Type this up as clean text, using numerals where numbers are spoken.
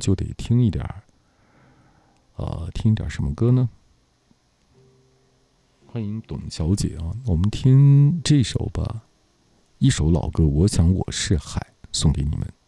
就得听一点什么歌呢？欢迎董小姐啊，我们听这首吧，一首老歌《我想我是海》，送给你们。